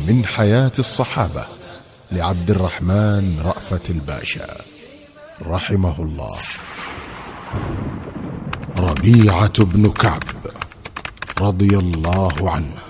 من حياة الصحابة لعبد الرحمن رأفت الباشا رحمه الله. ربيعة بن كعب رضي الله عنه